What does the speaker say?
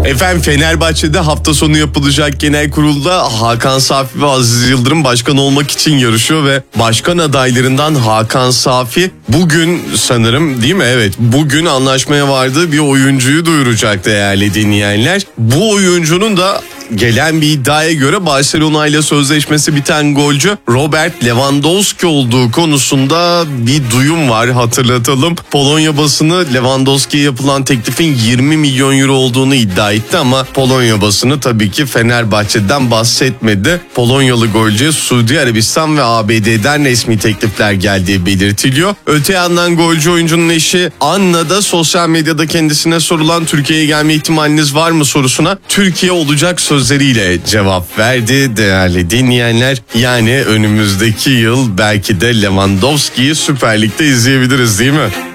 Efendim Fenerbahçe'de hafta sonu yapılacak genel kurulda Hakan Safi ve Aziz Yıldırım başkan olmak için yarışıyor ve başkan adaylarından Hakan Safi bugün sanırım, değil mi? Evet, bugün anlaşmaya vardığı bir oyuncuyu duyuracak değerli dinleyenler. Bu oyuncunun da gelen bir iddiaya göre Barcelona ile sözleşmesi biten golcü Robert Lewandowski olduğu konusunda bir duyum var, hatırlatalım. Polonya basını Lewandowski'ye yapılan teklifin 20 milyon euro olduğunu iddia etti ama Polonya basını tabii ki Fenerbahçe'den bahsetmedi. Polonyalı golcüye Suudi Arabistan ve ABD'den resmi teklifler geldiği belirtiliyor. Öte yandan golcü oyuncunun eşi Anna da sosyal medyada kendisine sorulan Türkiye'ye gelme ihtimaliniz var mı sorusuna Türkiye olacak sözleriyle cevap verdi değerli dinleyenler. Yani önümüzdeki yıl belki de Lewandowski'yi Süper Lig'de izleyebiliriz, değil mi?